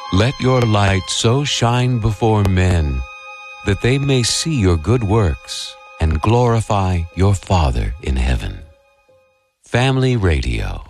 Let your light so shine before men that they may see your good works and glorify your Father in heaven. Family Radio.